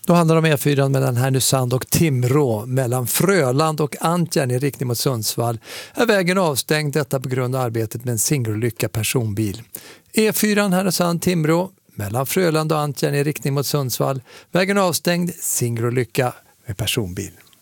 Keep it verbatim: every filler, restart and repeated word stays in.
Då handlar det om E fyra mellan Härnösand och Timrå, mellan Fröland och Antjärn i riktning mot Sundsvall. Är vägen avstängd, detta på grund av arbetet med en singelolycka personbil. E fyra Härnösand-Timrå, mellan Fröland och Antjärn i riktning mot Sundsvall. Vägen avstängd, singelolycka med personbil.